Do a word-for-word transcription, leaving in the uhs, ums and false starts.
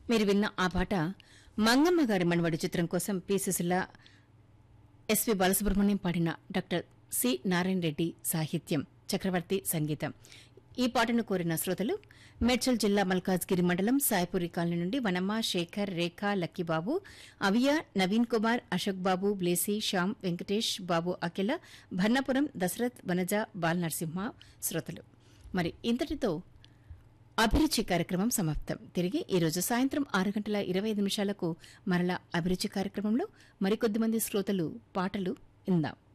మీరు విన్న ఆ పాట మంగమ్మ గారి మణివడి చిత్రం కోసం పి సుశీల ఎస్వి బాలసుబ్రహ్మణ్యం పాడిన డాక్టర్ సి నారాయణ రెడ్డి సాహిత్యం, చక్రవర్తి సంగీతం. ఈ పాటను కోరిన శ్రోతలు మేడ్చల్ జిల్లా మల్కాజ్గిరి మండలం సాయపురి కాలనీ నుండి వనమ్మ, శేఖర్, రేఖ, లక్కీబాబు, అవియ, నవీన్ కుమార్, అశోక్ బాబు, బ్లేసి, శ్యామ్, వెంకటేష్ బాబు, అఖిల, భర్ణపురం, దశరథ్, వనజ, బాల్ నరసింహ శ్రోతలు. మరి ఇంతటితో అభిరుచి కార్యక్రమం సమాప్తం. తిరిగి ఈ రోజు సాయంత్రం ఆరు గంటల ఇరవై ఐదు నిమిషాలకు మరలా అభిరుచి కార్యక్రమంలో మరికొద్ది మంది శ్రోతలు పాటలు ఇందాం.